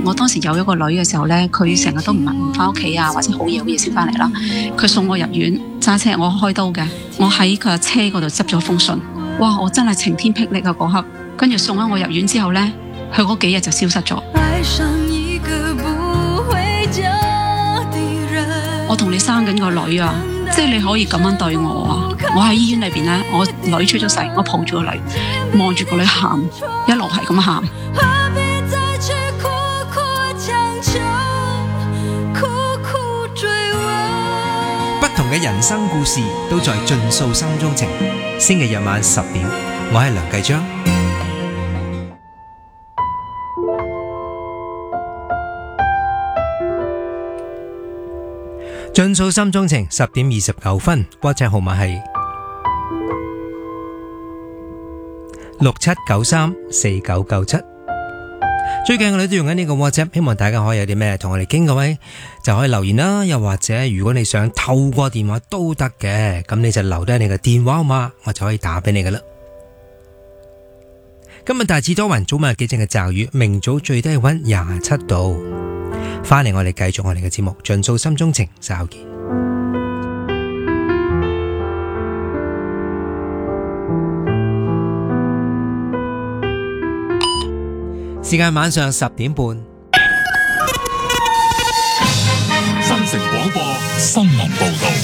我當時有一個女嘅時候呢，佢成日都唔翻屋企啊，或者好夜先翻嚟啦。佢送我入院，揸車我開刀嘅，我喺佢車嗰度執咗封信。哇！我真係晴天霹靂啊嗰刻。跟住送咗我入院之後呢，佢嗰幾日就消失咗。我同你生緊個女啊，即係你可以咁樣對我啊！我喺醫院裏邊呢，我女出咗世，我抱住個女，望住個女喊，一路係咁喊。 不同嘅人生故事都在盡訴心中情。星期日晚10點，我係梁繼章。盡訴心中情，10點29分，WhatsApp 號碼係67934997。最近我哋都用緊呢個 WhatsApp， 希望大家可以有啲咩同我哋傾嘅位，就可以留言啦。又或者如果你想透過電話都得嘅，咁你就留低你嘅電話號碼，我就可以打俾你噶啦。今日大致多雲，早晚有幾陣嘅驟雨，明早最低氣溫27度。翻嚟我哋繼續我哋嘅節目，盡訴心中情，稍後見。時間晚上10點半。 新城廣播新聞報道。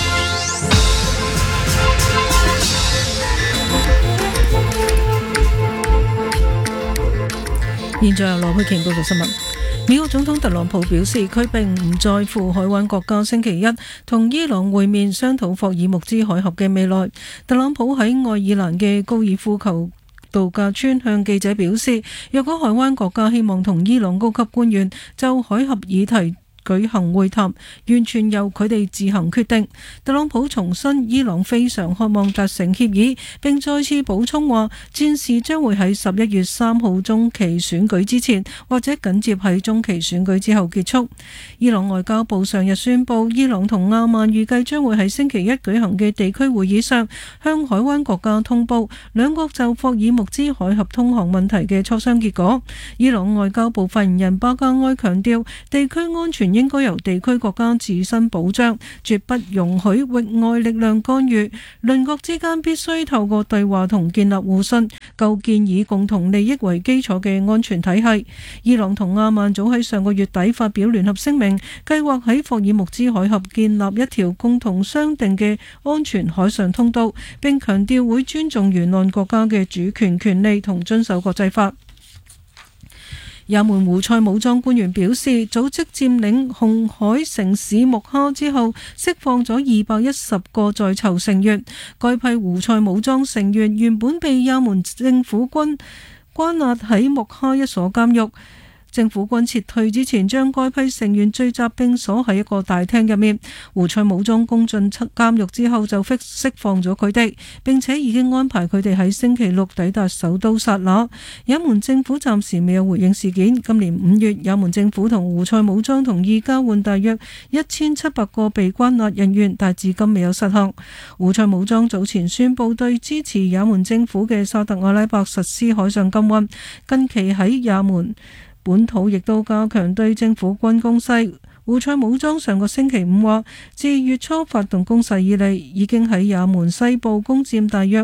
現在由羅佩瓊報道新聞。美國總統特朗普表示，佢並唔在乎海灣國家星期一同伊朗會面商討霍爾木茲海峽嘅未來。特朗普喺愛爾蘭嘅高爾夫球度假村向記者表示，若果海灣國家希望同伊朗高級官員就海峽議題舉行會談，完全由佢哋自行決定。特朗普重申伊朗非常渴望達成協議，並再次補充話，戰事將會喺11月3號中期選舉之前，或者緊接喺中期選舉之後結束。伊朗外交部上日宣布，伊朗同阿曼預計將會喺星期一舉行嘅地區會議上，向海灣國家通報兩國就霍爾木茲海峽通航問題嘅磋商結果。伊朗外交部發言人巴加埃強調，地區安全應該由地區國家自身保障，絕不容許域外力量干預。鄰國之間必須透過對話同建立互信，構建以共同利益為基礎嘅安全體系。伊朗同阿曼早喺上個月底發表聯合聲明，計劃喺霍爾木茲海峽建立一條共同商定嘅安全海上通道，並強調會尊重沿岸國家嘅主權權利同遵守國際法。也門胡塞武裝官員表示，組織佔領紅海城市木哈之後，釋放咗210個在囚成員。該批胡塞武裝成員原本被也門政府軍關押喺木哈一所監獄。政府軍撤退之前，將該批成員聚集並鎖喺一個大廳入面。胡塞武裝攻進監獄之後，就釋放咗佢哋，並且已經安排佢哋喺星期六抵達首都薩那。也門政府暫時未有回應事件。今年5月，也門政府同胡塞武裝同意交換大約1700個被關押人員，但至今未有實行。胡塞武裝早前宣布對支持也門政府嘅沙特阿拉伯實施海上禁運，近期喺也門本土亦都加強對政府軍攻勢。胡塞武裝上個星期五話，自月初發動攻勢以嚟，已經喺也門西部攻佔大約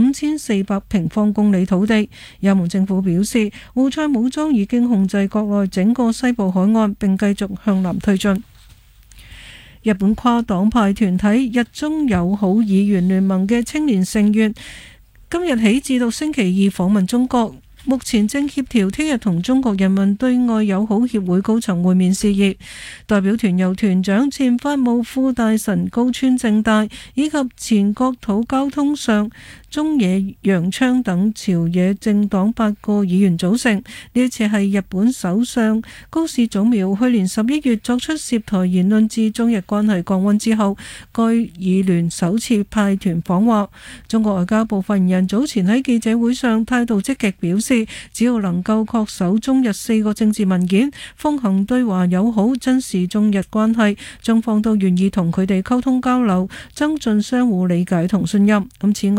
5400平方公里土地。也門政府表示，胡塞武裝已經控制國內整個西部海岸，並繼續向南推進。日本跨黨派團體日中友好議員聯盟嘅青年成員今日起至到星期二訪問中國。目前正協調聽日同中國人民對外友好協會高層會面事宜，代表團由團長、前法務副大臣高川正大以及前國土交通相中野洋昌等朝野政黨8個議員組成。呢一次係日本首相高市早苗去年11月作出涉台言論至中日關係降溫之後，該議聯首次派團訪華。中國外交部發言人早前喺記者會上態度積極表示，只要能夠恪守中日4個政治文件，奉行對華友好，珍視中日關係，中方都願意同佢哋溝通交流，增進相互理解同信任。此外，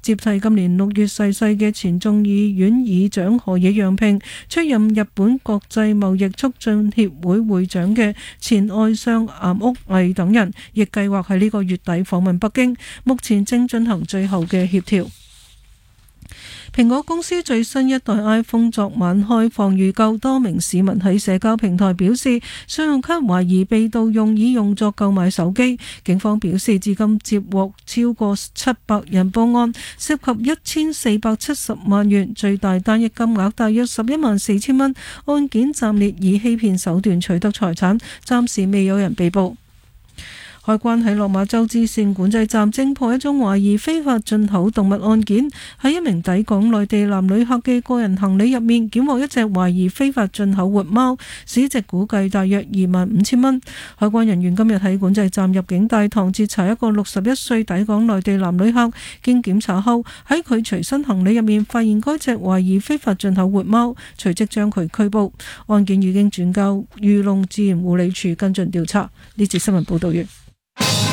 接替今年6月逝世嘅前眾議院議長河野洋平，出任日本國際貿易促進協會會長嘅前外相岩屋毅等人，亦計劃喺呢個月底訪問北京，目前正進行最後嘅協調。蘋果公司最新一代 iPhone 昨晚開放預購，多名市民喺社交平台表示，信用卡懷疑被盜用，以用作購買手機。警方表示，至今接獲超過700人報案，涉及1470萬元，最大單一金額大約114000蚊。案件暫列以欺騙手段取得財產，暫時未有人被捕。海關喺落馬洲支線管制站偵破一宗懷疑非法進口動物案件，喺一名抵港內地男旅客嘅個人行李入面檢獲一隻懷疑非法進口活貓，市值估計大約25000蚊。海關人員今日喺管制站入境大堂截查一個61歲抵港內地男旅客，經檢查後喺佢隨身行李入面發現該隻懷疑非法進口活貓，隨即將佢拘捕。案件已經轉交漁農自然護理署跟進調查。呢節新聞報道完。